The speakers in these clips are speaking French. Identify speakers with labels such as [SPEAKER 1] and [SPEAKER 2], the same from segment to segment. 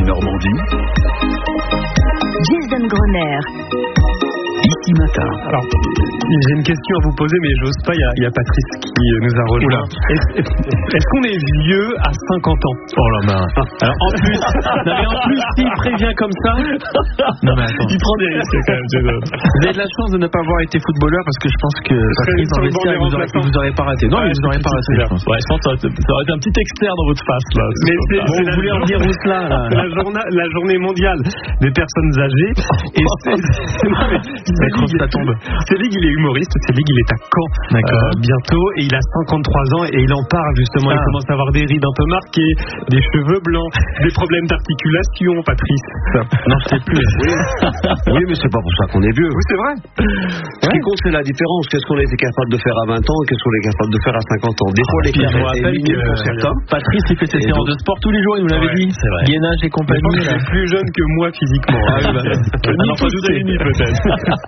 [SPEAKER 1] Normandie.
[SPEAKER 2] Jason Grosner.
[SPEAKER 1] Ici matin.
[SPEAKER 3] Alors, j'ai une question à vous poser, mais j'ose pas. Il y a Patrice qui nous a rejoint. Est-ce qu'on est vieux à 50 ans?
[SPEAKER 4] Oh là là. Alors en plus, s'il prévient comme ça. Non mais attends.
[SPEAKER 3] Il prend des risques quand même.
[SPEAKER 4] Vous avez de la chance de ne pas avoir été footballeur parce que je pense que Patrice dans vestiaire, vous aurez pas raté. Non, vous aurez pas raté.
[SPEAKER 3] Je pense que ça aurait été un petit externe dans votre face là.
[SPEAKER 4] Mais vous voulez en venir où cela là?
[SPEAKER 3] La journée mondiale des personnes âgées. Et Célig, il est humoriste. Célig, il est à Caen bientôt et il a 53 ans et il en parle justement. Il commence à avoir des rides un peu marquées, des cheveux blancs, des problèmes d'articulation, Patrice.
[SPEAKER 4] Non, je sais plus.
[SPEAKER 5] Oui, mais c'est pas pour ça qu'on est vieux.
[SPEAKER 3] Oui, c'est vrai.
[SPEAKER 5] Ce qui compte, c'est la différence. Qu'est-ce qu'on était capable de faire à 20 ans et qu'est-ce qu'on est capable de faire à 50 ans. Des fois, les
[SPEAKER 4] je vous rappelle que Patrice, il fait ses séances de sport tous les jours, il nous l'avait dit.
[SPEAKER 3] C'est vrai.
[SPEAKER 4] Gainage et compagnie.
[SPEAKER 3] Je suis plus jeune que moi physiquement.
[SPEAKER 4] Alors, pas tout est peut-être.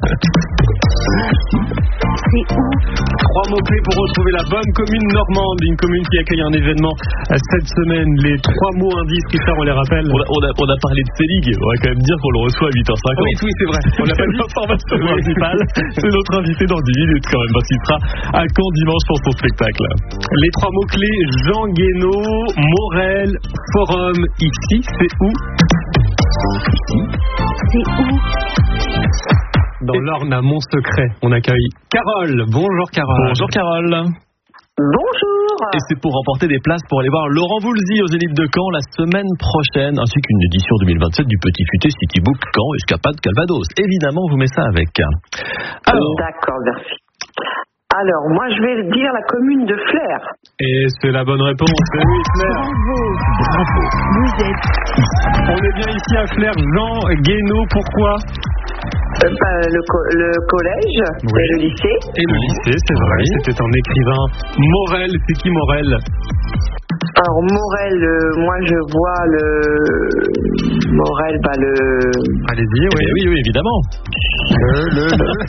[SPEAKER 2] C'est où?
[SPEAKER 3] 3 mots-clés pour retrouver la bonne commune normande, une commune qui accueille un événement cette semaine. Les 3 mots indices, Richard, on les rappelle.
[SPEAKER 4] On a parlé de Célig, on va quand même dire qu'on le reçoit à 8h50.
[SPEAKER 3] Oui, c'est vrai. On n'a pas dit l'information principale. C'est notre invité dans 10 minutes quand même, parce qu'il sera à Caen dimanche pour son spectacle. Les 3 mots-clés, Jean Guénaud, Morel, Forum, ici, c'est où?
[SPEAKER 2] C'est où?
[SPEAKER 3] Dans l'Orne à Mont-Secret, on accueille Carole. Bonjour Carole.
[SPEAKER 4] Bonjour Carole.
[SPEAKER 6] Bonjour.
[SPEAKER 4] Et c'est pour remporter des places pour aller voir Laurent Voulzy aux Zénith de Caen la semaine prochaine, ainsi qu'une édition 2027 du Petit Futé Citybook Caen Escapade Calvados. Évidemment, on vous met ça avec.
[SPEAKER 6] Alors. D'accord, merci. Alors, moi, je vais dire la commune de Flers.
[SPEAKER 3] Et c'est la bonne réponse. Oui, Flers.
[SPEAKER 2] Bravo. Vous êtes.
[SPEAKER 3] On est bien ici à Flers. Jean Guénaud, pourquoi?
[SPEAKER 6] Le collège et le lycée.
[SPEAKER 3] Et le lycée, c'est vrai. C'était un écrivain. Morel, c'est qui Morel?
[SPEAKER 6] Alors Morel, moi je vois le Morel,
[SPEAKER 3] Allez-y,
[SPEAKER 4] oui, évidemment.
[SPEAKER 3] Le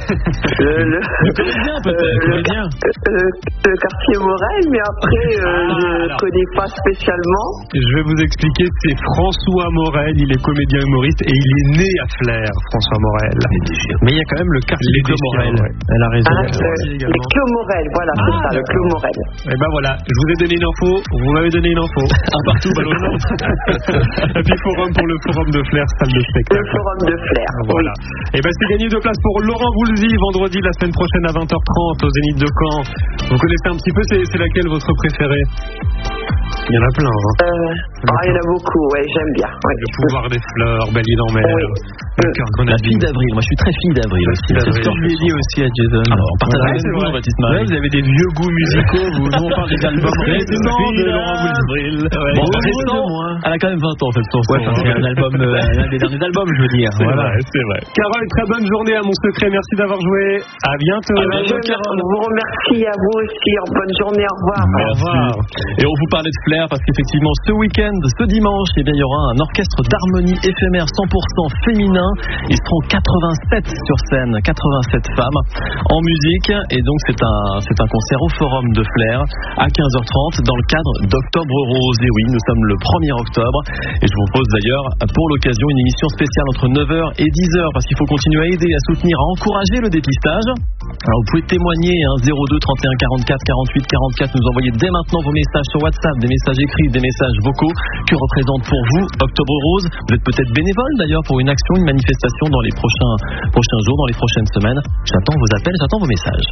[SPEAKER 6] quartier Morel, mais après je connais pas spécialement.
[SPEAKER 3] Je vais vous expliquer, c'est François Morel, il est comédien humoriste et il est né à Flers, François Morel. Mais il y a quand même le quartier de Morel.
[SPEAKER 4] Ouais. Elle a raison.
[SPEAKER 6] Le Clos Morel, voilà, c'est ça, le Clos Morel.
[SPEAKER 3] Et ben voilà, je vous ai donné une info, vous m'avez donné une info. Un partout, ballon. Et puis forum pour le forum de Flers, salle de spectacle.
[SPEAKER 6] Le forum de Flers.
[SPEAKER 3] Voilà. Et ben c'est gagné 2 places pour Laurent Voulzy, vendredi la semaine prochaine à 20h30 au Zénith de Caen. Vous connaissez un petit peu, c'est laquelle votre préférée? Il y en a plein.
[SPEAKER 6] Il y en a beaucoup, j'aime bien. Ouais.
[SPEAKER 3] Le pouvoir des fleurs, Belle-Île-en-Mer.
[SPEAKER 4] La fille d'avril, moi je suis très fille d'avril aussi. C'est ce que je lui ai dit aussi à Jason. Alors, on partage avec vous, Baptiste Marie. Vous avez des vieux goûts musicaux, nous on parle des albums récents de Laurent Voulzy. Bon, récent, elle a quand même 20 ans cette chanson. C'est un album, l'un des derniers albums, je veux dire.
[SPEAKER 3] C'est vrai. Carole, très bonne journée à Mont-Secret, merci d'avoir joué. À bientôt.
[SPEAKER 6] Je vous remercie, à vous aussi. Bonne journée, au revoir.
[SPEAKER 4] Au revoir. Et on vous parlait de Flers parce qu'effectivement ce week-end, ce dimanche, il y aura un orchestre d'harmonie éphémère 100% féminin. Ils seront 87 sur scène, 87 femmes en musique, et donc c'est un concert au Forum de Flers à 15h30 dans le cadre d'Octobre Rose. Et oui, nous sommes le 1er octobre et je vous propose d'ailleurs pour l'occasion une émission spéciale entre 9h et 10h parce qu'il faut continuer à aider, à soutenir, à encourager le dépistage. Alors vous pouvez témoigner 02 31 44 48 44, nous envoyer dès maintenant vos messages sur WhatsApp, des messages écrits, des messages vocaux. Que représente pour vous Octobre Rose? Vous êtes peut-être bénévole d'ailleurs pour une action, une manifestation dans les prochains jours, dans les prochaines semaines. J'attends vos appels, j'attends vos messages.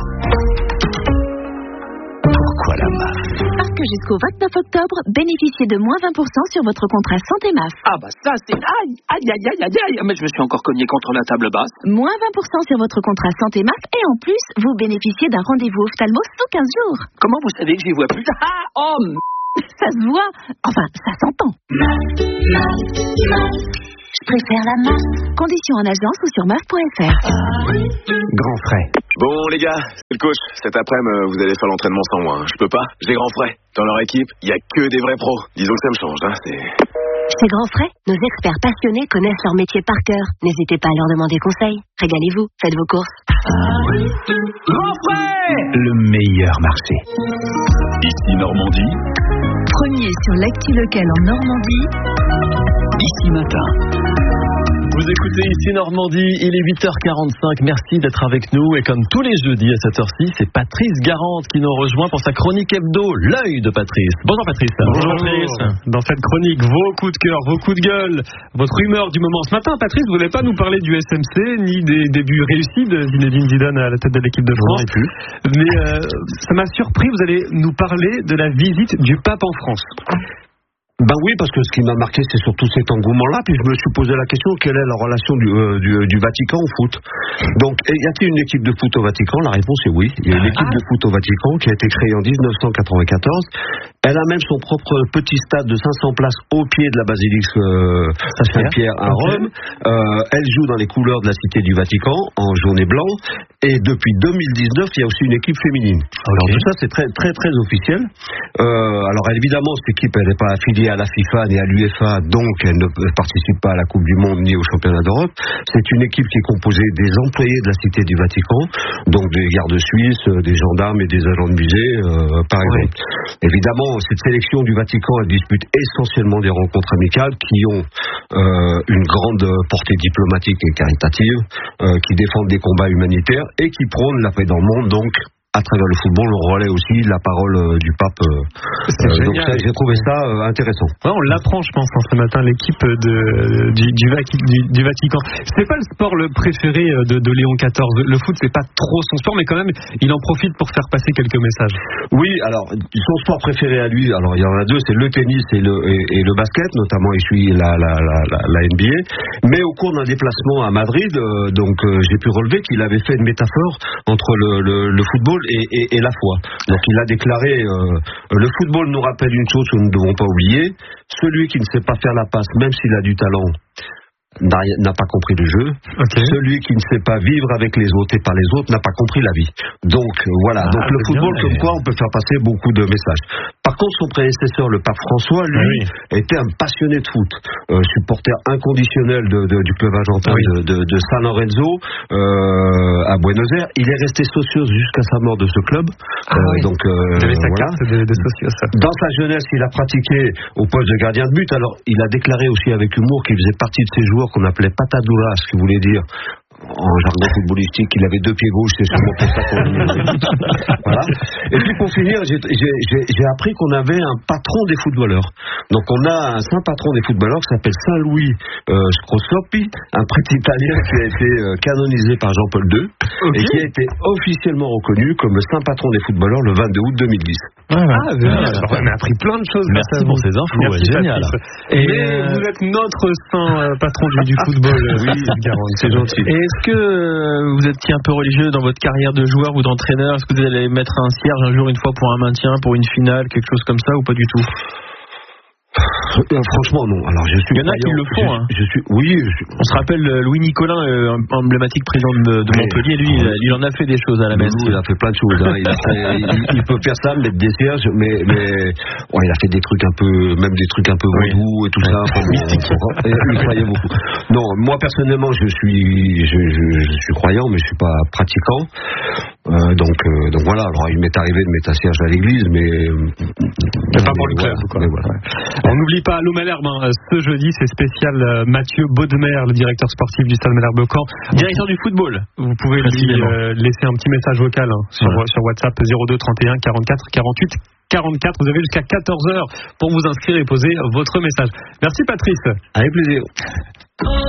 [SPEAKER 1] Pourquoi la MAF?
[SPEAKER 2] Parce que jusqu'au 29 octobre, bénéficiez de moins 20% sur votre contrat santé MAF.
[SPEAKER 7] Ah bah ça c'est... Aïe, mais je me suis encore cogné contre la table basse.
[SPEAKER 2] Moins 20% sur votre contrat santé MAF et en plus, vous bénéficiez d'un rendez-vous ophtalmo sous 15 jours.
[SPEAKER 7] Comment vous savez que j'y vois plus?
[SPEAKER 2] Ça se voit, enfin ça s'entend. Je préfère la MAF. Conditions en agence ou sur MAF.fr.
[SPEAKER 5] Grand frais.
[SPEAKER 8] Bon les gars, c'est le coach. Cet après-midi, vous allez faire l'entraînement sans moi. Je peux pas, j'ai Grand Frais. Dans leur équipe, il y a que des vrais pros. Disons que ça me change,
[SPEAKER 2] Chez Grand Frais, nos experts passionnés connaissent leur métier par cœur. N'hésitez pas à leur demander conseil. Régalez-vous, faites vos courses.
[SPEAKER 7] Grand Frais,
[SPEAKER 1] le meilleur marché. Ici Normandie.
[SPEAKER 2] Premier sur l'actu local en Normandie.
[SPEAKER 1] Ici Matin.
[SPEAKER 4] Vous écoutez Ici Normandie, il est 8h45, merci d'être avec nous et comme tous les jeudis à cette heure-ci, c'est Patrice Garante qui nous rejoint pour sa chronique hebdo, l'œil de Patrice. Bonjour Patrice.
[SPEAKER 3] Bonjour Patrice. Dans cette chronique, vos coups de cœur, vos coups de gueule, votre humeur du moment. Ce matin, Patrice, vous n'allez pas nous parler du SMC ni des débuts réussis de Zinedine Zidane à la tête de l'équipe de France. Mais ça m'a surpris, vous allez nous parler de la visite du pape en France.
[SPEAKER 5] Ben oui, parce que ce qui m'a marqué, c'est surtout cet engouement-là. Puis je me suis posé la question, quelle est la relation du Vatican au foot? Donc, y a-t-il une équipe de foot au Vatican? La réponse est oui. Il y a une équipe de foot au Vatican qui a été créée en 1994. Elle a même son propre petit stade de 500 places au pied de la basilique Saint-Pierre à Rome. Elle joue dans les couleurs de la Cité du Vatican, en jaune et blanc. Et depuis 2019, il y a aussi une équipe féminine. Alors tout ça, c'est très, très, très officiel. Alors évidemment, cette équipe, elle n'est pas affiliée à la FIFA ni à l'UEFA, donc elle ne participe pas à la Coupe du Monde ni au Championnat d'Europe. C'est une équipe qui est composée des employés de la Cité du Vatican, donc des gardes suisses, des gendarmes et des agents de musée, par exemple. Évidemment, cette sélection du Vatican, elle dispute essentiellement des rencontres amicales qui ont une grande portée diplomatique et caritative, qui défendent des combats humanitaires et qui prônent la paix dans le monde, donc à travers le football, on relaie aussi la parole du pape. Donc j'ai trouvé ça intéressant.
[SPEAKER 3] Ouais, on l'apprend, je pense, ce matin, l'équipe du Vatican. C'est pas le sport le préféré de Léon XIV. Le foot, c'est pas trop son sport, mais quand même, il en profite pour faire passer quelques messages.
[SPEAKER 5] Oui, alors son sport préféré à lui, alors il y en a deux, c'est le tennis et le basket, notamment il suit la NBA. Mais au cours d'un déplacement à Madrid, j'ai pu relever qu'il avait fait une métaphore entre le football et la foi. Donc il a déclaré le football nous rappelle une chose que nous ne devons pas oublier, celui qui ne sait pas faire la passe, même s'il a du talent, n'a pas compris le jeu. Celui qui ne sait pas vivre avec les autres et par les autres n'a pas compris la vie. Donc voilà, donc le football, comme quoi on peut faire passer beaucoup de messages. Par contre, son prédécesseur, le pape François, lui, était un passionné de foot, supporter inconditionnel du club argentin de San Lorenzo à Buenos Aires. Il est resté socios jusqu'à sa mort de ce club.
[SPEAKER 3] Il avait sa carte de socios.
[SPEAKER 5] Dans sa jeunesse, il a pratiqué au poste de gardien de but. Alors, il a déclaré aussi avec humour qu'il faisait partie de ces joueurs qu'on appelait pataduras, ce qui voulait dire en jargon footballistique qu'il avait deux pieds gauches, c'est sûrement pour ça qu'on voilà. Et puis pour finir, j'ai appris qu'on avait un patron des footballeurs. Donc on a un saint patron des footballeurs qui s'appelle Saint Louis Scrosoppi, un prêtre italien qui a été canonisé par Jean-Paul II et qui a été officiellement reconnu comme le saint patron des footballeurs le 22 août 2010.
[SPEAKER 3] On a appris plein de choses.
[SPEAKER 4] Merci pour ces infos.
[SPEAKER 3] Merci,
[SPEAKER 4] génial.
[SPEAKER 3] Et vous êtes notre saint patron du football. Oui,
[SPEAKER 5] c'est gentil.
[SPEAKER 4] Et est-ce que vous étiez un peu religieux dans votre carrière de joueur ou d'entraîneur? Est-ce que vous allez mettre un cierge un jour, une fois pour un maintien, pour une finale, quelque chose comme ça, ou pas du tout?
[SPEAKER 5] Franchement non. Alors je suis.
[SPEAKER 4] Il y en a qui le font. On se rappelle Louis Nicolin, emblématique président de Montpellier. Lui, il en a fait des choses à la messe.
[SPEAKER 5] Il a fait plein de choses. Il peut faire ça, mettre des cierges, mais il a fait des trucs un peu vaudou et tout ça. Il croyait beaucoup. Non, moi personnellement, je suis croyant, mais je suis pas pratiquant. Donc voilà. Alors il m'est arrivé de mettre un cierge à l'église, mais
[SPEAKER 3] pas pour le club. On n'oublie pas l'eau Malherbe, ce jeudi, c'est spécial Mathieu Baudemer, le directeur sportif du Stade Malherbe Caen, directeur du football. Vous pouvez lui laisser un petit message vocal sur WhatsApp 02 31 44 48 44. Vous avez jusqu'à 14h pour vous inscrire et poser votre message. Merci Patrice.
[SPEAKER 5] Avec plaisir.